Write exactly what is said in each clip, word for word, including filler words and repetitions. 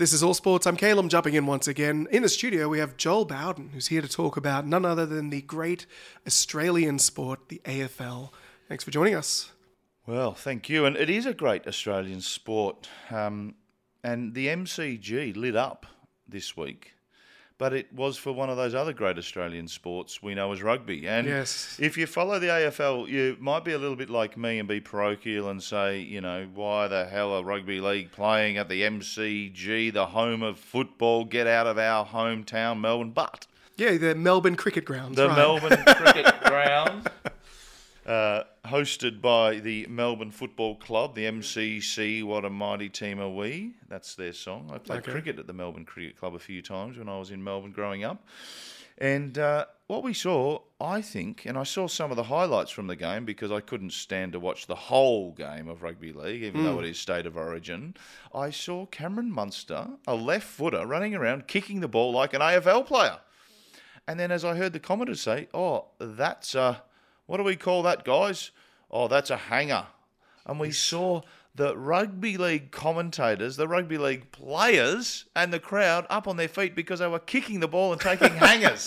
This is All Sports. I'm Caleb, jumping in once again. In the studio, we have Joel Bowden, who's here to talk about none other than the great Australian sport, the A F L. Thanks for joining us. Well, thank you. And it is a great Australian sport. Um, and the M C G lit up this week. But it was for one of those other great Australian sports we know as rugby. And yes. If you follow the A F L, you might be a little bit like me and be parochial and say, you know, why the hell are rugby league playing at the M C G, the home of football? Get out of our hometown, Melbourne. But yeah, the Melbourne Cricket Grounds. The right. Melbourne Cricket Ground. Uh, hosted by the Melbourne Football Club, the M C C, what a mighty team are we. That's their song. I played okay. cricket at the Melbourne Cricket Club a few times when I was in Melbourne growing up. And uh, what we saw, I think, and I saw some of the highlights from the game because I couldn't stand to watch the whole game of rugby league, even mm. though it is state of origin. I saw Cameron Munster, a left footer, running around kicking the ball like an A F L player. And then as I heard the commenters say, oh, that's a... what do we call that, guys? Oh, that's a hanger. And we saw the rugby league commentators, the rugby league players, and the crowd up on their feet because they were kicking the ball and taking hangers.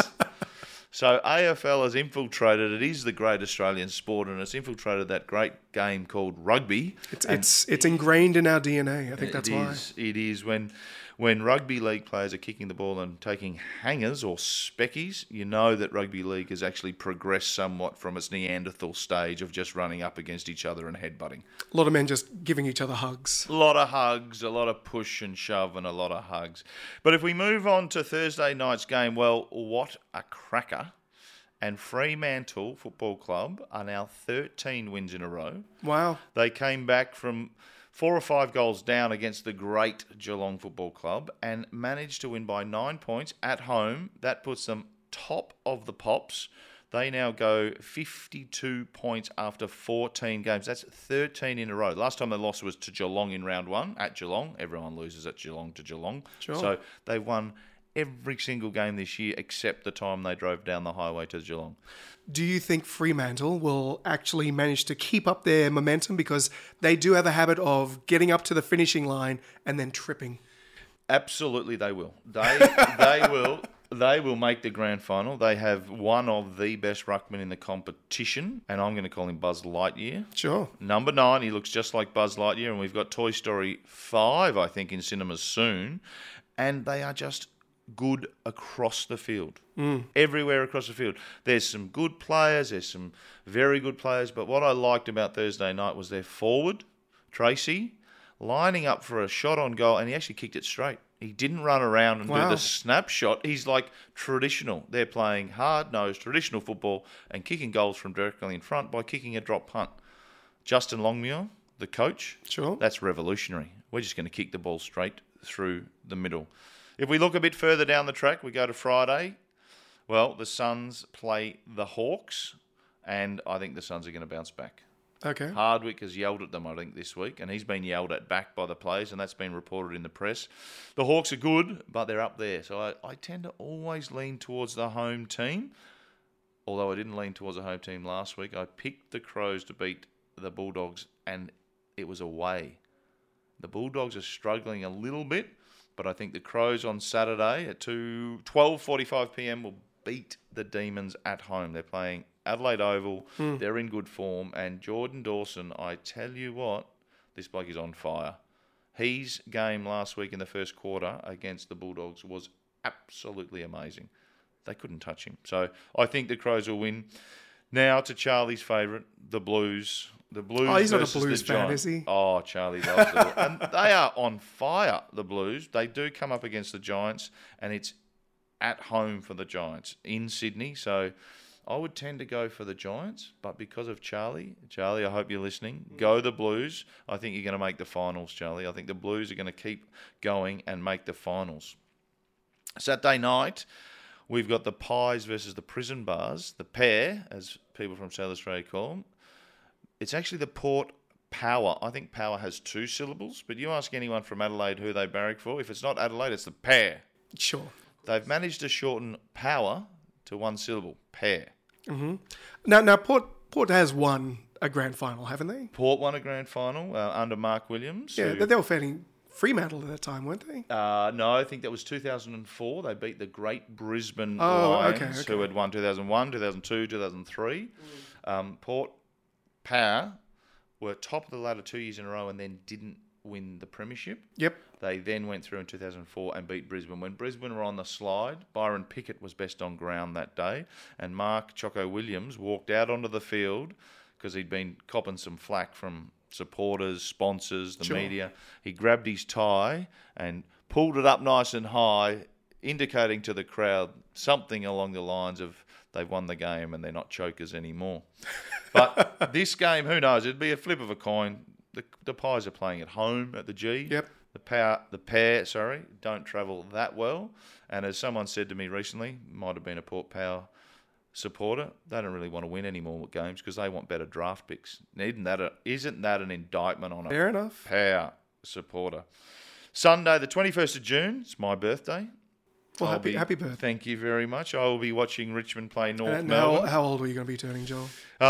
So A F L has infiltrated. It is the great Australian sport, and it's infiltrated that great game called rugby. It's it's, it's ingrained in our D N A. I think that's it why. Is, it is when... When rugby league players are kicking the ball and taking hangers or speckies, you know that rugby league has actually progressed somewhat from its Neanderthal stage of just running up against each other and headbutting. A lot of men just giving each other hugs. A lot of hugs, a lot of push and shove and a lot of hugs. But if we move on to Thursday night's game, well, what a cracker. And Fremantle Football Club are now thirteen wins in a row. Wow. They came back from four or five goals down against the great Geelong Football Club and managed to win by nine points at home. That puts them top of the pops. They now go fifty-two points after fourteen games. That's thirteen in a row. Last time they lost was to Geelong in round one at Geelong. Everyone loses at Geelong to Geelong. Sure. So they won every single game this year except the time they drove down the highway to Geelong. Do you think Fremantle will actually manage to keep up their momentum? Because they do have a habit of getting up to the finishing line and then tripping. Absolutely they will. They they will they will make the grand final. They have one of the best ruckmen in the competition, and I'm going to call him Buzz Lightyear. Sure. Number nine, he looks just like Buzz Lightyear, and we've got Toy Story five, I think, in cinemas soon. And they are just good across the field. Mm. Everywhere across the field. There's some good players, there's some very good players, but what I liked about Thursday night was their forward, Tracy, lining up for a shot on goal, and he actually kicked it straight. He didn't run around and wow. do the snapshot. He's like traditional. They're playing hard-nosed, traditional football and kicking goals from directly in front by kicking a drop punt. Justin Longmuir, the coach, sure, that's revolutionary. We're just going to kick the ball straight through the middle. If we look a bit further down the track, we go to Friday. Well, the Suns play the Hawks, and I think the Suns are going to bounce back. Okay. Hardwick has yelled at them, I think, this week, and he's been yelled at back by the players, and that's been reported in the press. The Hawks are good, but they're up there. So I, I tend to always lean towards the home team, although I didn't lean towards the home team last week. I picked the Crows to beat the Bulldogs, and it was away. The Bulldogs are struggling a little bit, but I think the Crows on Saturday at twelve forty-five p.m. will beat the Demons at home. They're playing Adelaide Oval. Mm. They're in good form. And Jordan Dawson, I tell you what, this bloke is on fire. His game last week in the first quarter against the Bulldogs was absolutely amazing. They couldn't touch him. So I think the Crows will win. Now to Charlie's favourite, the Blues. The Blues. Oh, he's not a versus Blues the fan, Giants. is he? Oh, Charlie loves it. And they are on fire, the Blues. They do come up against the Giants, and it's at home for the Giants in Sydney. So I would tend to go for the Giants, but because of Charlie, Charlie, I hope you're listening, go the Blues. I think you're going to make the finals, Charlie. I think the Blues are going to keep going and make the finals. Saturday night, we've got the Pies versus the Prison Bars, the pair, as people from South Australia call them. It's actually the Port Power. I think Power has two syllables, but you ask anyone from Adelaide who they barrack for. If it's not Adelaide, it's the pair. Sure. They've managed to shorten Power to one syllable, pair. Mm-hmm. Now, now Port Port has won a grand final, haven't they? Port won a grand final uh, under Mark Williams. Yeah, who, they were fairly Fremantle at that time, weren't they? Uh, no, I think that was two thousand four. They beat the great Brisbane Oh, Lions, okay, okay. who had won two thousand one, two thousand two, two thousand three. Mm. Um, Port Power were top of the ladder two years in a row and then didn't win the premiership. Yep. They then went through in two thousand four and beat Brisbane. When Brisbane were on the slide, Byron Pickett was best on ground that day, and Mark Choco Williams walked out onto the field because he'd been copping some flack from supporters, sponsors, the Sure. media. He grabbed his tie and pulled it up nice and high, indicating to the crowd something along the lines of they've won the game and they're not chokers anymore. But this game, who knows? It'd be a flip of a coin. The, the Pies are playing at home at the G. Yep. The power, the pair, sorry, don't travel that well. And as someone said to me recently, might have been a Port Power supporter, they don't really want to win any more games because they want better draft picks. Isn't that, a, isn't that an indictment on a Fair enough. Power supporter? Sunday, the twenty-first of June, it's my birthday. Well, I'll happy, be- happy birthday. Thank you very much. I will be watching Richmond play North And how, Melbourne. how old were you going to be turning, Joel?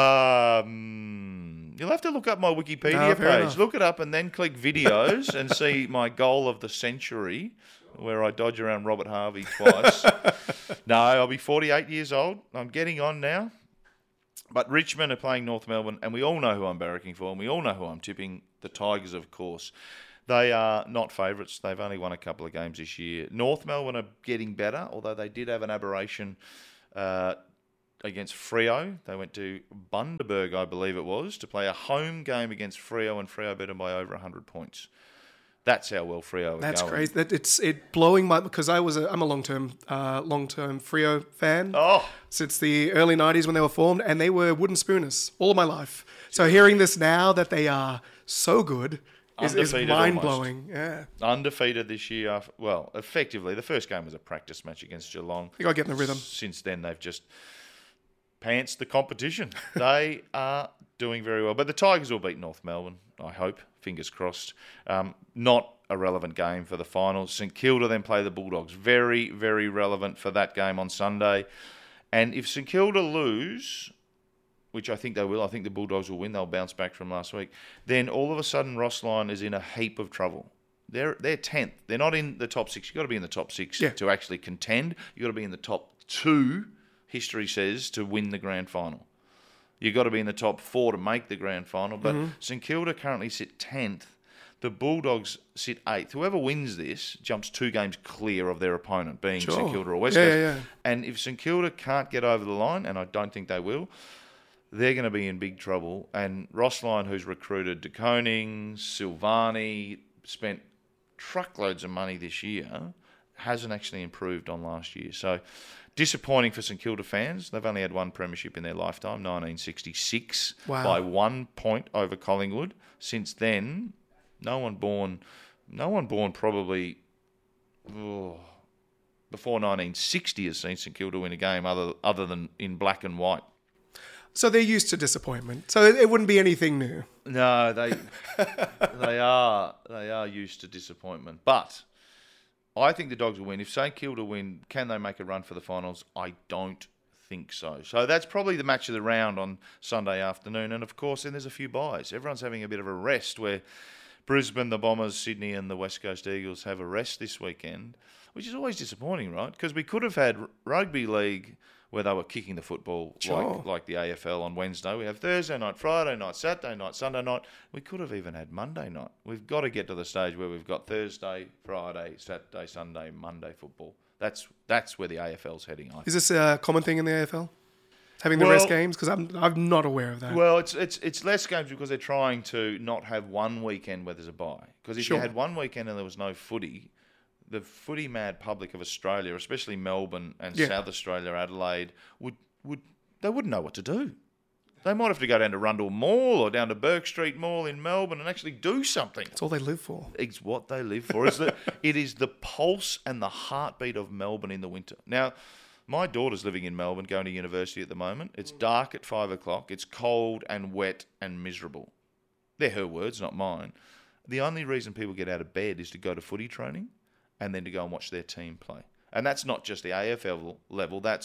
Um, you'll have to look up my Wikipedia No, fair page. enough. Look it up and then click videos and see my goal of the century, where I dodge around Robert Harvey twice. No, I'll be forty-eight years old. I'm getting on now. But Richmond are playing North Melbourne, and we all know who I'm barracking for, and we all know who I'm tipping. The Tigers, of course. They are not favourites. They've only won a couple of games this year. North Melbourne are getting better, although they did have an aberration uh, against Freo. They went to Bundaberg, I believe it was, to play a home game against Freo, and Freo beat them by over one hundred points. That's how well Freo are That's going. crazy. That it's it blowing my because I was a, I'm a long term uh, long term Freo fan Oh, since the early nineties when they were formed, and they were wooden spooners all of my life. So hearing this now that they are so good is, is Undefeated mind blowing. Yeah, undefeated this year. After, well, effectively, the first game was a practice match against Geelong. you got to get in the rhythm. Since then, they've just pantsed the competition. They are doing very well. But the Tigers will beat North Melbourne, I hope. Fingers crossed. Um, not a relevant game for the finals. St Kilda then play the Bulldogs. Very, very relevant for that game on Sunday. And if St Kilda lose, which I think they will, I think the Bulldogs will win. They'll bounce back from last week. Then all of a sudden, Ross Lyon is in a heap of trouble. They're they're tenth. They're not in the top six. You've got to be in the top six Yeah. to actually contend. You've got to be in the top two, history says, to win the grand final. You've got to be in the top four to make the grand final. But Mm-hmm. St Kilda currently sit tenth. The Bulldogs sit eighth. Whoever wins this jumps two games clear of their opponent, being Sure. St Kilda or West Yeah, Coast. yeah, yeah. And if St Kilda can't get over the line, and I don't think they will, they're going to be in big trouble. And Ross Lyon, who's recruited De Koning, Silvani, spent truckloads of money this year, hasn't actually improved on last year. So disappointing for St Kilda fans. They've only had one premiership in their lifetime, nineteen sixty-six, Wow. by one point over Collingwood. Since then, no one born, no one born probably oh, before nineteen sixty has seen St Kilda win a game other other than in black and white. So they're used to disappointment. So it, it wouldn't be anything new. No, they they are they are used to disappointment. But I think the Dogs will win. If St Kilda win, can they make a run for the finals? I don't think so. So that's probably the match of the round on Sunday afternoon. And of course, then there's a few buys. Everyone's having a bit of a rest where Brisbane, the Bombers, Sydney and the West Coast Eagles have a rest this weekend, which is always disappointing, right? Because we could have had rugby league where they were kicking the football Sure. like, like the A F L on Wednesday. We have Thursday night, Friday night, Saturday night, Sunday night. We could have even had Monday night. We've got to get to the stage where we've got Thursday, Friday, Saturday, Sunday, Monday football. That's that's where the A F L's heading, I think. Is this a common thing in the A F L? Having the Well- rest games? Because I'm I'm not aware of that. Well, it's it's it's less games because they're trying to not have one weekend where there's a bye. Because if Sure. you had one weekend and there was no footy, the footy mad public of Australia, especially Melbourne and Yeah. South Australia, Adelaide, would would they wouldn't know what to do. They might have to go down to Rundle Mall or down to Burke Street Mall in Melbourne and actually do something. That's all they live for. It's what they live for. Is that it is the pulse and the heartbeat of Melbourne in the winter. Now, my daughter's living in Melbourne, going to university at the moment. It's dark at five o'clock. It's cold and wet and miserable. They're her words, not mine. The only reason people get out of bed is to go to footy training and then to go and watch their team play. And that's not just the A F L level. That's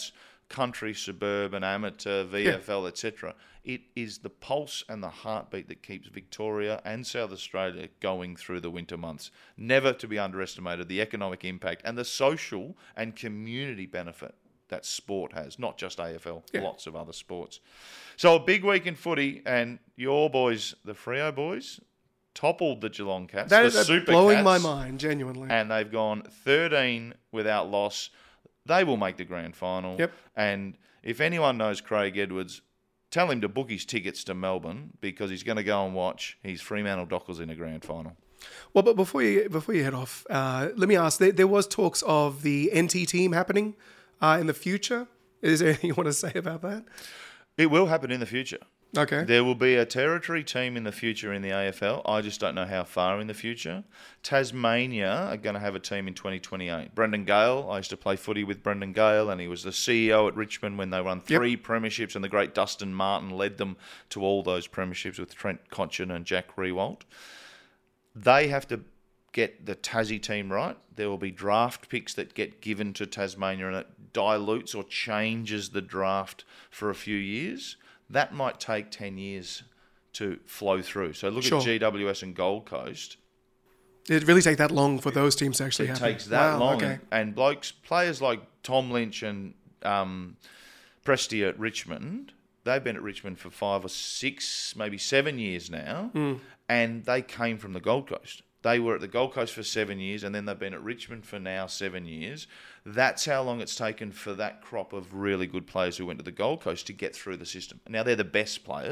country, suburban, amateur, V F L, yeah. et cetera. It is the pulse and the heartbeat that keeps Victoria and South Australia going through the winter months. Never to be underestimated, the economic impact and the social and community benefit that sport has, not just A F L, yeah. lots of other sports. So a big week in footy, and your boys, the Freo boys, toppled the Geelong Cats. That the is Super blowing Cats, my mind, genuinely. And they've gone thirteen without loss. They will make the grand final. Yep. And if anyone knows Craig Edwards, tell him to book his tickets to Melbourne because he's going to go and watch his Fremantle Dockers in a grand final. Well, but before you before you head off, uh, let me ask. There, there was talks of the N T team happening uh, in the future. Is there anything you want to say about that? It will happen in the future. Okay. There will be a territory team in the future in the A F L. I just don't know how far in the future. Tasmania are going to have a team in twenty twenty-eight. Brendan Gale, I used to play footy with Brendan Gale, and he was the C E O at Richmond when they won three yep. premierships, and the great Dustin Martin led them to all those premierships with Trent Cotchin and Jack Riewoldt. They have to get the Tassie team right. There will be draft picks that get given to Tasmania, and it dilutes or changes the draft for a few years. That might take ten years to flow through. So look sure. at G W S and Gold Coast. It really take that long for those teams to actually it happen. It takes that wow, long. Okay. And, and blokes, players like Tom Lynch and um, Prestia at Richmond, they've been at Richmond for five or six, maybe seven years now, mm. and they came from the Gold Coast. They were at the Gold Coast for seven years, and then they've been at Richmond for now seven years. That's how long it's taken for that crop of really good players who went to the Gold Coast to get through the system. Now, they're the best players.